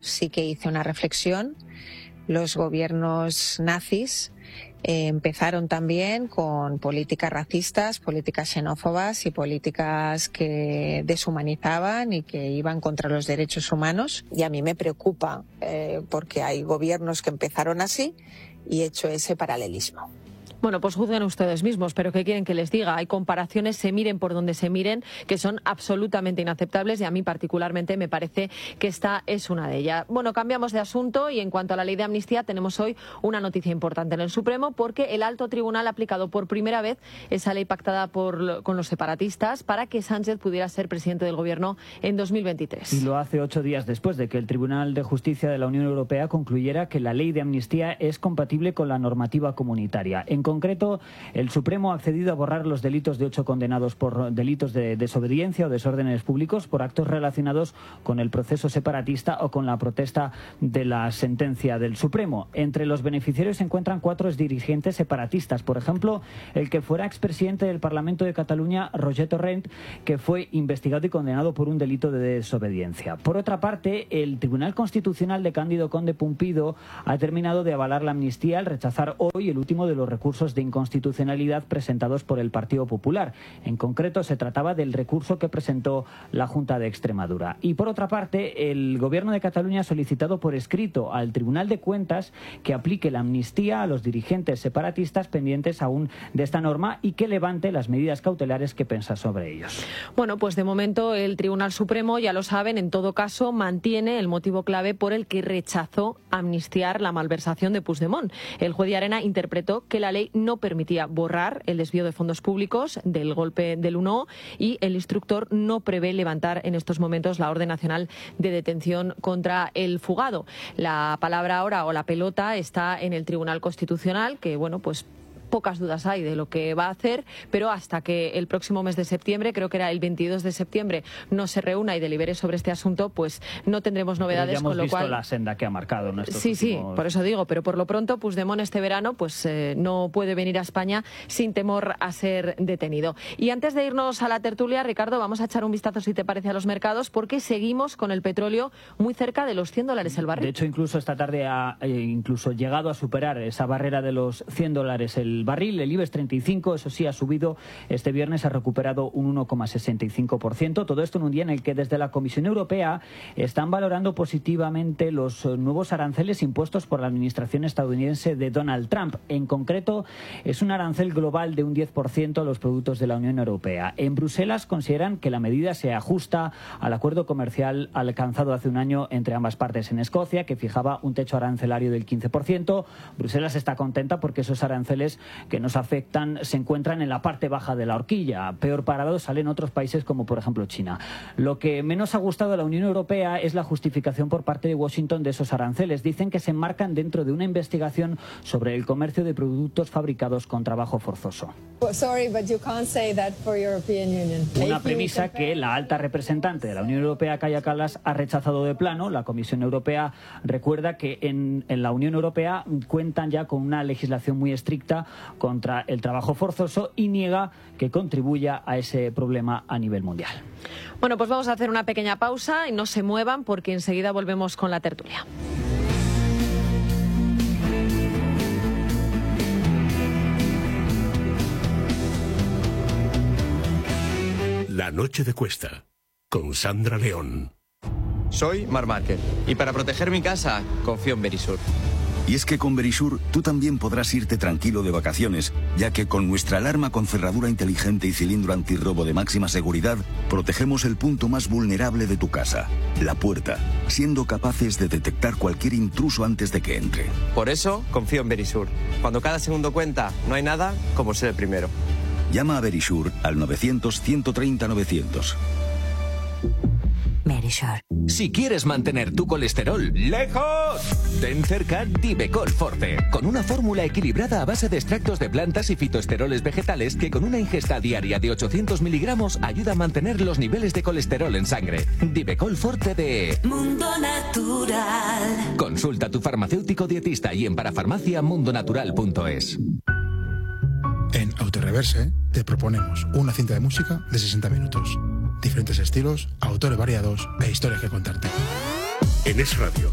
sí que hice una reflexión. Los gobiernos nazis empezaron también con políticas racistas, políticas xenófobas y políticas que deshumanizaban y que iban contra los derechos humanos. Y a mí me preocupa porque hay gobiernos que empezaron así y he hecho ese paralelismo. Bueno, pues juzguen ustedes mismos, pero ¿qué quieren que les diga? Hay comparaciones, se miren por donde se miren, que son absolutamente inaceptables y a mí particularmente me parece que esta es una de ellas. Bueno, cambiamos de asunto y en cuanto a la ley de amnistía tenemos hoy una noticia importante en el Supremo porque el alto tribunal ha aplicado por primera vez esa ley pactada con los separatistas para que Sánchez pudiera ser presidente del Gobierno en 2023. Y lo hace 8 días después de que el Tribunal de Justicia de la Unión Europea concluyera que la ley de amnistía es compatible con la normativa comunitaria. En concreto, el Supremo ha accedido a borrar los delitos de 8 condenados por delitos de desobediencia o desórdenes públicos por actos relacionados con el proceso separatista o con la protesta de la sentencia del Supremo. Entre los beneficiarios se encuentran 4 exdirigentes separatistas. Por ejemplo, el que fuera expresidente del Parlamento de Cataluña, Roger Torrent, que fue investigado y condenado por un delito de desobediencia. Por otra parte, el Tribunal Constitucional de Cándido Conde Pumpido ha terminado de avalar la amnistía al rechazar hoy el último de los recursos de inconstitucionalidad presentados por el Partido Popular. En concreto, se trataba del recurso que presentó la Junta de Extremadura. Y por otra parte, el Gobierno de Cataluña ha solicitado por escrito al Tribunal de Cuentas que aplique la amnistía a los dirigentes separatistas pendientes aún de esta norma y que levante las medidas cautelares que piensa sobre ellos. Bueno, pues de momento el Tribunal Supremo, ya lo saben, en todo caso mantiene el motivo clave por el que rechazó amnistiar la malversación de Puigdemont. El juez de Arena interpretó que la ley no permitía borrar el desvío de fondos públicos del golpe del 1 y el instructor no prevé levantar en estos momentos la orden nacional de detención contra el fugado. La palabra ahora o la pelota está en el Tribunal Constitucional, que bueno, pues pocas dudas hay de lo que va a hacer, pero hasta que el próximo mes de septiembre, creo que era el 22 de septiembre, no se reúna y delibere sobre este asunto, pues no tendremos novedades. Pero ya hemos con lo visto cual la senda que ha marcado en estos Sí, últimos... por eso digo, pero por lo pronto Puigdemont este verano pues no puede venir a España sin temor a ser detenido. Y antes de irnos a la tertulia, Ricardo, vamos a echar un vistazo, si te parece, a los mercados, porque seguimos con el petróleo muy cerca de los $100 el barril. De hecho, incluso esta tarde ha incluso llegado a superar esa barrera de los $100 el barril. El IBEX 35, eso sí, ha subido este viernes, ha recuperado un 1,65%. Todo esto en un día en el que desde la Comisión Europea están valorando positivamente los nuevos aranceles impuestos por la administración estadounidense de Donald Trump. En concreto, es un arancel global de un 10% a los productos de la Unión Europea. En Bruselas consideran que la medida se ajusta al acuerdo comercial alcanzado hace un año entre ambas partes en Escocia, que fijaba un techo arancelario del 15%. Bruselas está contenta porque esos aranceles que nos afectan se encuentran en la parte baja de la horquilla. Peor parados salen otros países como por ejemplo China. Lo que menos ha gustado a la Unión Europea es la justificación por parte de Washington de esos aranceles. Dicen que se enmarcan dentro de una investigación sobre el comercio de productos fabricados con trabajo forzoso. Una premisa que la alta representante de la Unión Europea, Kaja Kallas, ha rechazado de plano. La Comisión Europea recuerda que en la Unión Europea cuentan ya con una legislación muy estricta contra el trabajo forzoso y niega que contribuya a ese problema a nivel mundial. Bueno, pues vamos a hacer una pequeña pausa y no se muevan porque enseguida volvemos con la tertulia. La noche de Cuesta, con Sandra León. Soy Marc Márquez y para proteger mi casa confío en Verisur. Y es que con Verisur tú también podrás irte tranquilo de vacaciones, ya que con nuestra alarma con cerradura inteligente y cilindro antirrobo de máxima seguridad, protegemos el punto más vulnerable de tu casa, la puerta, siendo capaces de detectar cualquier intruso antes de que entre. Por eso confío en Verisur. Cuando cada segundo cuenta, no hay nada como ser el primero. Llama a Verisur al 900-130-900. Verisur. Si quieres mantener tu colesterol lejos, ten cerca Divecol Forte, con una fórmula equilibrada a base de extractos de plantas y fitoesteroles vegetales que con una ingesta diaria de 800 miligramos ayuda a mantener los niveles de colesterol en sangre. Divecol Forte de Mundo Natural. Consulta a tu farmacéutico dietista y en parafarmaciamundonatural.es. En Autoreverse te proponemos una cinta de música de 60 minutos. Diferentes estilos, autores variados e historias que contarte. En Es Radio